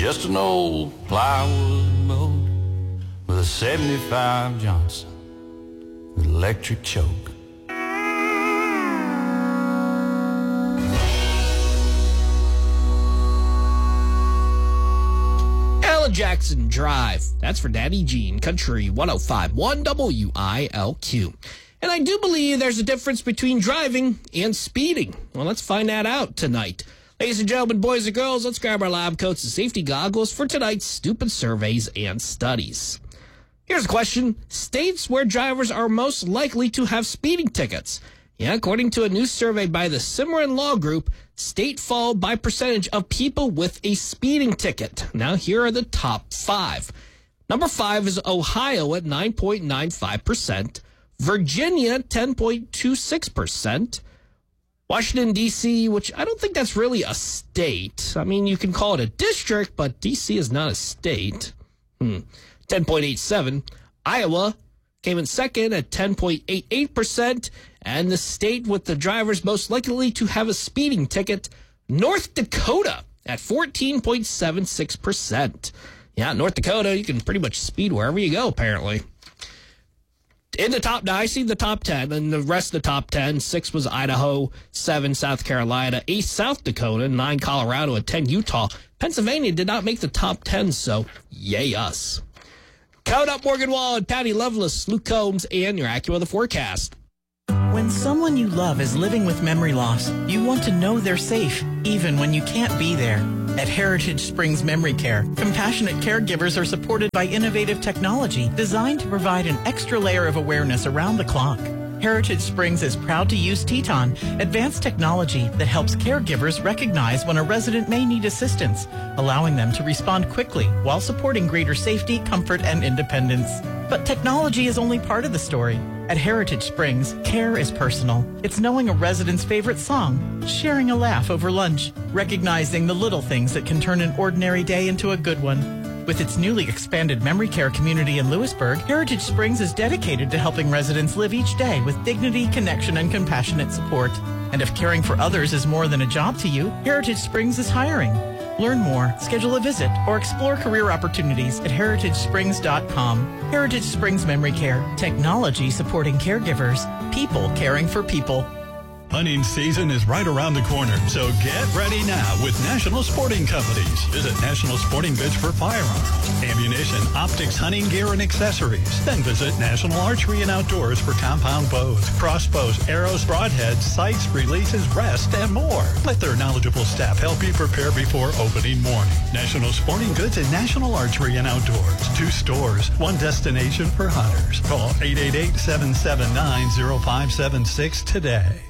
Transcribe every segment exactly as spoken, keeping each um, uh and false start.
Just an old plywood motor with a seventy-five Johnson with electric choke. Alan Jackson Drive. That's for Daddy Gene, Country one oh five point one W I L Q. And I do believe there's a difference between driving and speeding. Well, let's find that out tonight. Ladies and gentlemen, boys and girls, let's grab our lab coats and safety goggles for tonight's stupid surveys and studies. Here's a question. States where drivers are most likely to have speeding tickets. Yeah, according to a new survey by the Cimarron Law Group, state followed by percentage of people with a speeding ticket. Now, here are the top five. Number five is Ohio at nine point nine five percent. Virginia, ten point two six percent. Washington, D C, which I don't think that's really a state. I mean, you can call it a district, but D C is not a state. Hmm. ten point eight seven. Iowa came in second at ten point eight eight percent. And the state with the drivers most likely to have a speeding ticket, North Dakota, at fourteen point seven six percent. Yeah, North Dakota, you can pretty much speed wherever you go, apparently. In the top, now I see the top ten, and the rest of the top ten, six was Idaho, seven South Carolina, eight South Dakota, nine Colorado, and ten Utah. Pennsylvania did not make the top ten, so yay us. Count up Morgan Wallen, Patty Loveless, Luke Combs, and your AccuWeather forecast. When someone you love is living with memory loss, you want to know they're safe, even when you can't be there. At Heritage Springs Memory Care, compassionate caregivers are supported by innovative technology designed to provide an extra layer of awareness around the clock. Heritage Springs is proud to use Teton, advanced technology that helps caregivers recognize when a resident may need assistance, allowing them to respond quickly while supporting greater safety, comfort, and independence. But technology is only part of the story. At Heritage Springs, care is personal. It's knowing a resident's favorite song, sharing a laugh over lunch, recognizing the little things that can turn an ordinary day into a good one. With its newly expanded memory care community in Lewisburg, Heritage Springs is dedicated to helping residents live each day with dignity, connection, and compassionate support. And if caring for others is more than a job to you, Heritage Springs is hiring. Learn more, schedule a visit, or explore career opportunities at heritage springs dot com. Heritage Springs Memory Care. Technology supporting caregivers. People caring for people. Hunting season is right around the corner, so get ready now with National Sporting Companies. Visit National Sporting Goods for firearms, ammunition, optics, hunting gear, and accessories. Then visit National Archery and Outdoors for compound bows, crossbows, arrows, broadheads, sights, releases, rest, and more. Let their knowledgeable staff help you prepare before opening morning. National Sporting Goods and National Archery and Outdoors. Two stores, one destination for hunters. Call eight eight eight, seven seven nine, zero five seven six today.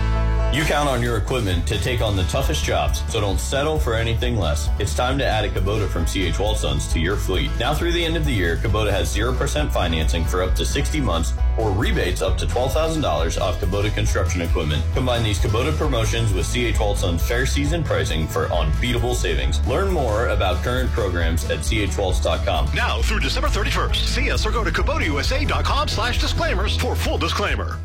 You count on your equipment to take on the toughest jobs, so don't settle for anything less. It's time to add a Kubota from C H Walsons to your fleet. Now through the end of the year, Kubota has zero percent financing for up to sixty months or rebates up to twelve thousand dollars off Kubota construction equipment. Combine these Kubota promotions with C H Walsons fair season pricing for unbeatable savings. Learn more about current programs at C H Waltz dot com. Now through December thirty-first, see us or go to Kubota U S A dot com slash disclaimers for full disclaimer.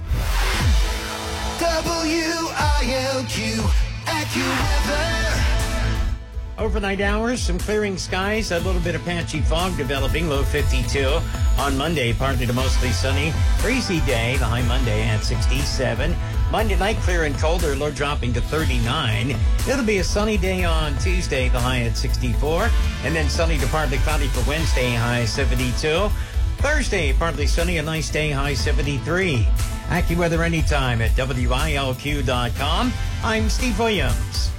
W I L Q, AccuWeather. Overnight hours, some clearing skies, a little bit of patchy fog developing, low fifty-two. On Monday, partly to mostly sunny. Breezy day, the high Monday at sixty-seven. Monday night, clear and colder, low dropping to thirty-nine. It'll be a sunny day on Tuesday, the high at sixty-four. And then sunny to partly cloudy for Wednesday, high seventy-two. Thursday, partly sunny, a nice day, high seventy-three. AccuWeather anytime at W I L Q dot com. I'm Steve Williams.